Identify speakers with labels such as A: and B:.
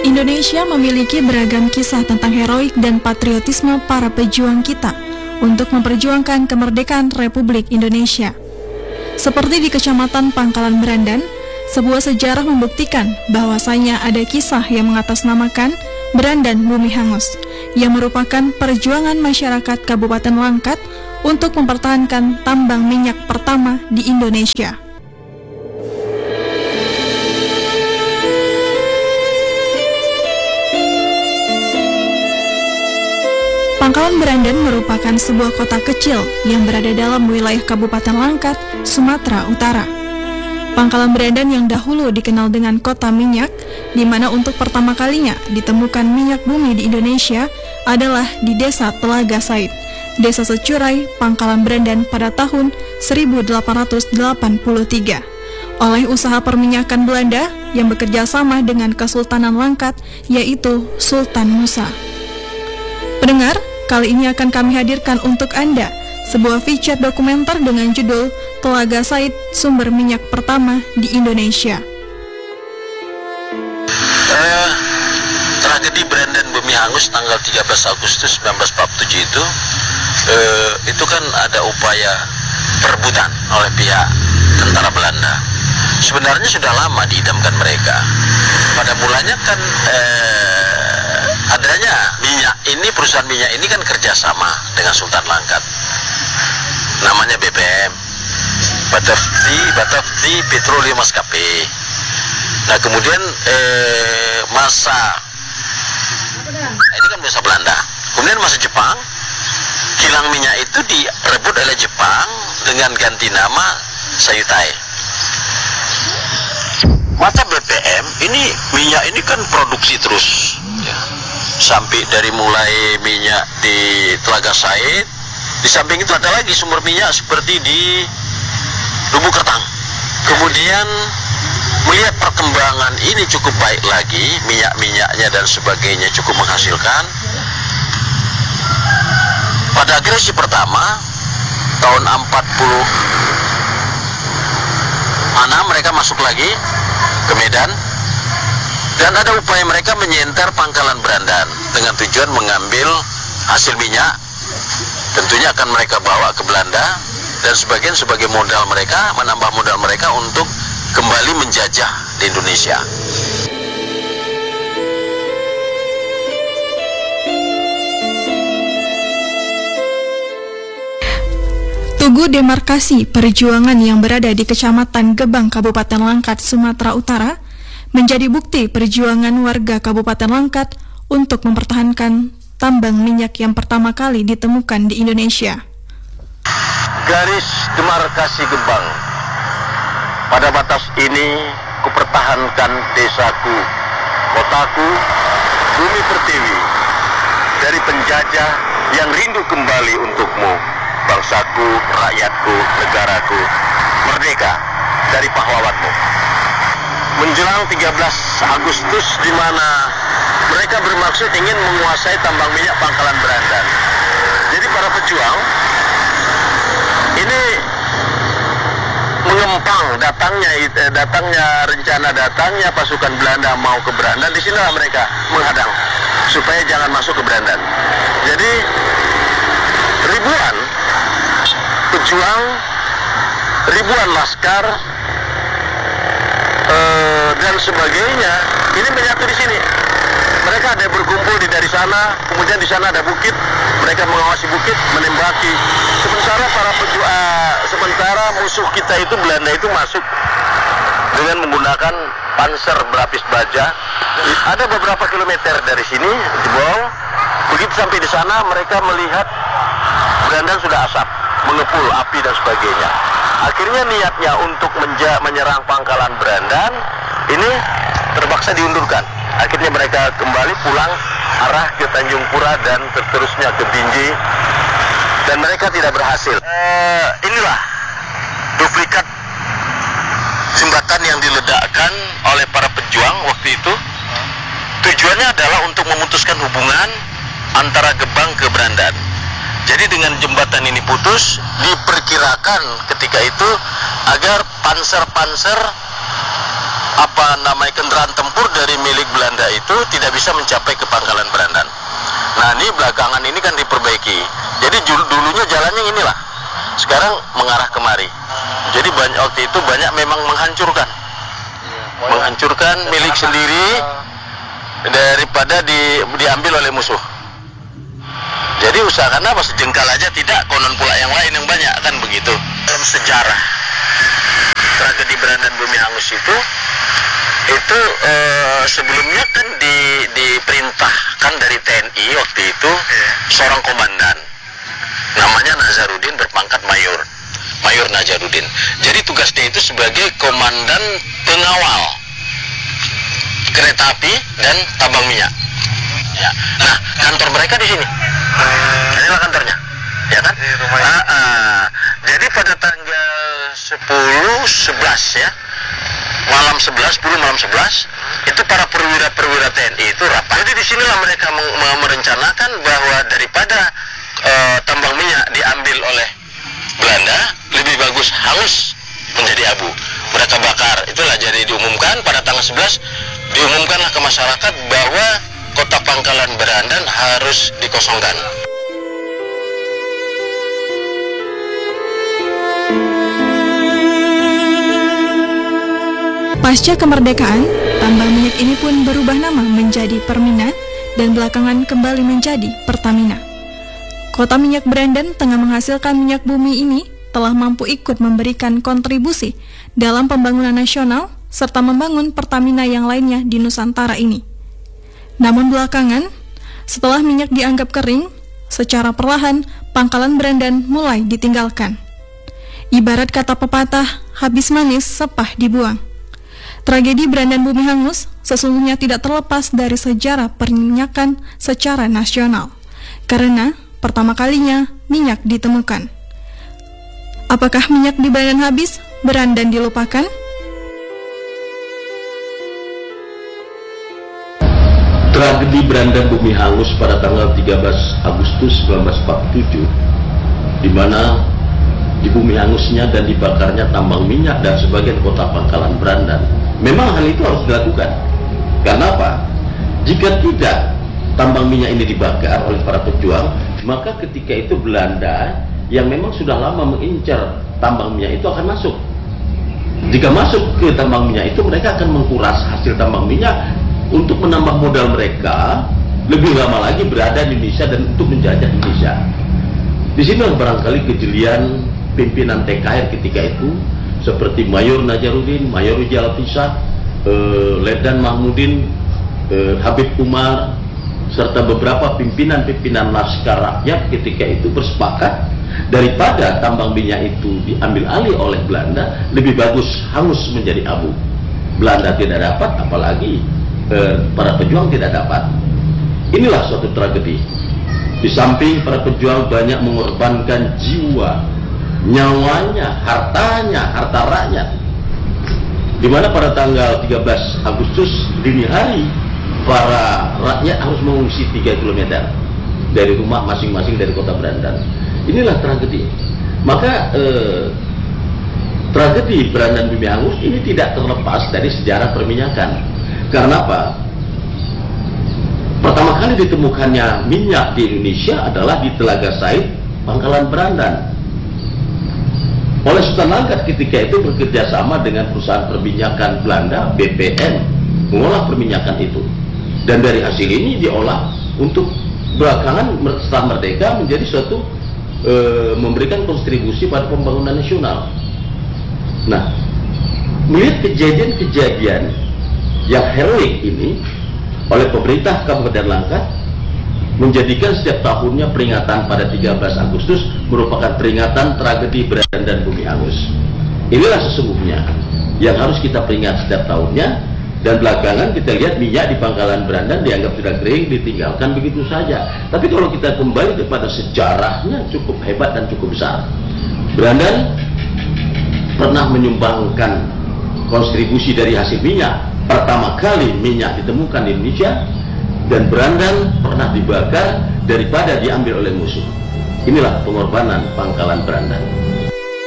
A: Indonesia memiliki beragam kisah tentang heroik dan patriotisme para pejuang kita untuk memperjuangkan kemerdekaan Republik Indonesia. Seperti di Kecamatan Pangkalan Berandan, sebuah sejarah membuktikan bahwasanya ada kisah yang mengatasnamakan Berandan Bumi Hangus, yang merupakan perjuangan masyarakat Kabupaten Langkat untuk mempertahankan tambang minyak pertama di Indonesia. Pangkalan Berandan merupakan sebuah kota kecil yang berada dalam wilayah Kabupaten Langkat, Sumatera Utara. Pangkalan Berandan yang dahulu dikenal dengan kota minyak, di mana untuk pertama kalinya ditemukan minyak bumi di Indonesia adalah di Desa Telaga Said, Desa Securai, Pangkalan Berandan pada tahun 1883, oleh usaha perminyakan Belanda yang bekerja sama dengan Kesultanan Langkat, yaitu Sultan Musa. Pendengar, kali ini akan kami hadirkan untuk Anda sebuah feature dokumenter dengan judul Telaga Said, sumber minyak pertama di Indonesia.
B: Tragedi Berandan Bumi Hangus tanggal 13 Agustus 1947 itu kan ada upaya perebutan oleh pihak tentara Belanda. Sebenarnya sudah lama diidamkan mereka. Pada mulanya kan adanya minyak ini, perusahaan minyak ini kan kerjasama dengan Sultan Langkat, namanya BPM, Batavia Petroleum Maskapai. Nah kemudian ini kan masa Belanda, kemudian masa Jepang, kilang minyak itu direbut oleh Jepang dengan ganti nama Sayutai. Masa BPM ini minyak ini kan produksi terus ya. Sampai dari mulai minyak di Telaga Said, di samping itu ada lagi sumber minyak seperti di Lubuk Kertang. Kemudian melihat perkembangan ini cukup baik lagi, minyak-minyaknya dan sebagainya cukup menghasilkan. Pada agresi pertama tahun 40 mereka masuk lagi ke Medan, dan ada upaya mereka menyenter Pangkalan Berandan dengan tujuan mengambil hasil minyak. Tentunya akan mereka bawa ke Belanda, dan sebagian sebagai modal mereka, menambah modal mereka untuk kembali menjajah di Indonesia.
A: Tugu demarkasi perjuangan yang berada di Kecamatan Gebang, Kabupaten Langkat, Sumatera Utara, menjadi bukti perjuangan warga Kabupaten Langkat untuk mempertahankan tambang minyak yang pertama kali ditemukan di Indonesia.
B: Garis demarkasi Gebang. Pada batas ini kupertahankan desaku, kotaku, bumi pertiwi dari penjajah yang rindu kembali untukmu. Bangsaku, rakyatku, negaraku, merdeka dari pahlawanmu. Menjelang 13 Agustus di mana mereka bermaksud ingin menguasai tambang minyak Pangkalan Berandan. Jadi para pejuang ini mengempang datangnya pasukan Belanda mau ke Berandan. Di sinilah mereka menghadang supaya jangan masuk ke Berandan. Jadi ribuan pejuang, ribuan laskar dan sebagainya ini menyatu di sini. Mereka ada berkumpul dari sana, kemudian di sana ada bukit, mereka mengawasi bukit, menembaki. Sementara musuh kita itu Belanda itu masuk dengan menggunakan panser berlapis baja. Ada beberapa kilometer dari sini jebol. Begitu sampai di sana mereka melihat Berandan sudah asap, mengepul api dan sebagainya. Akhirnya niatnya untuk menyerang Pangkalan Berandan ini terpaksa diundurkan. Akhirnya mereka kembali pulang arah ke Tanjung Pura dan seterusnya ke Binjai, dan mereka tidak berhasil. Inilah duplikat jembatan yang diledakkan oleh para pejuang waktu itu. Tujuannya adalah untuk memutuskan hubungan antara Gebang ke Berandan. Jadi dengan jembatan ini putus, diperkirakan ketika itu agar panser-panser kendaraan tempur dari milik Belanda itu tidak bisa mencapai ke Pangkalan Berandan. Nah ini belakangan ini kan diperbaiki. Jadi dulunya jalannya inilah, sekarang mengarah kemari. Jadi waktu itu banyak memang menghancurkan milik sendiri daripada diambil oleh musuh. Jadi usahakan apa, sejengkal aja tidak, konon pula yang lain yang banyak, kan begitu. Dalam sejarah tragedi Berandan Bumi Hangus itu sebelumnya kan diperintahkan dari TNI waktu itu seorang komandan namanya Nazarudin, berpangkat mayor Nazarudin. Jadi tugasnya itu sebagai komandan pengawal kereta api dan tambang minyak. Ya. Nah, kantor mereka di sini. Inilah kantornya, ya kan? Jadi pada tanggal 10/11 ya, malam 11 itu para perwira TNI itu rapat. Jadi disinilah mereka merencanakan bahwa daripada tambang minyak diambil oleh Belanda, lebih bagus hangus menjadi abu. Mereka bakar. Itulah jadi diumumkan pada tanggal 11, diumumkanlah ke masyarakat bahwa kota Pangkalan Berandan harus dikosongkan.
A: Pasca kemerdekaan, tambang minyak ini pun berubah nama menjadi Permina dan belakangan kembali menjadi Pertamina. Kota minyak Berandan tengah menghasilkan minyak bumi ini telah mampu ikut memberikan kontribusi dalam pembangunan nasional serta membangun Pertamina yang lainnya di Nusantara ini. Namun belakangan, setelah minyak dianggap kering, secara perlahan Pangkalan Berandan mulai ditinggalkan. Ibarat kata pepatah, habis manis sepah dibuang. Tragedi Berandan Bumi Hangus sesungguhnya tidak terlepas dari sejarah perminyakan secara nasional, karena pertama kalinya minyak ditemukan. Apakah minyak di Berandan habis, Berandan dilupakan?
C: Tragedi Berandan Bumi Hangus pada tanggal 13 Agustus 1947, di mana di bumi hangusnya dan dibakarnya tambang minyak dan sebagian kota Pangkalan Berandan. Memang hal itu harus dilakukan. Karena apa? Jika tidak tambang minyak ini dibakar oleh para pejuang, maka ketika itu Belanda yang memang sudah lama mengincar tambang minyak itu akan masuk. Jika masuk ke tambang minyak itu, mereka akan mengkuras hasil tambang minyak untuk menambah modal mereka lebih lama lagi berada di Indonesia dan untuk menjajah Indonesia. Di sini barangkali kejelian pimpinan TKR ketika itu, seperti Mayor Nazarudin, Mayor Rijal Pisah, Letnan Mahmudin, Habib Umar, serta beberapa pimpinan-pimpinan Laskar Rakyat ketika itu bersepakat daripada tambang minyak itu diambil alih oleh Belanda, lebih bagus hangus menjadi abu. Belanda tidak dapat, apalagi para pejuang tidak dapat. Inilah suatu tragedi. Di samping para pejuang banyak mengorbankan jiwa, nyawanya, hartanya, harta rakyat. Di mana pada tanggal 13 Agustus dini hari, para rakyat harus mengungsi 3 km dari rumah masing-masing dari kota Berandan. Inilah tragedi. Maka tragedi Berandan Bumi Hangus ini tidak terlepas dari sejarah perminyakan. Karena apa? Pertama kali ditemukannya minyak di Indonesia adalah di Telaga Said, Pangkalan Berandan, oleh Sultan Langkat ketika itu bekerjasama dengan perusahaan perminyakan Belanda, BPN, mengolah perminyakan itu. Dan dari hasil ini diolah untuk belakangan setelah merdeka menjadi suatu memberikan kontribusi pada pembangunan nasional. Nah, melihat kejadian-kejadian yang heroik ini oleh pemerintah Kabupaten Langkat, menjadikan setiap tahunnya peringatan pada 13 Agustus merupakan peringatan tragedi Berandan Bumi Hangus. Inilah sesungguhnya yang harus kita peringat setiap tahunnya. Dan belakangan kita lihat minyak di Pangkalan Berandan dianggap sudah kering, ditinggalkan begitu saja. Tapi kalau kita kembali kepada sejarahnya, cukup hebat dan cukup besar. Berandan pernah menyumbangkan kontribusi dari hasil minyak. Pertama kali minyak ditemukan di Indonesia, dan Berandan pernah dibakar daripada diambil oleh musuh. Inilah pengorbanan Pangkalan Berandan.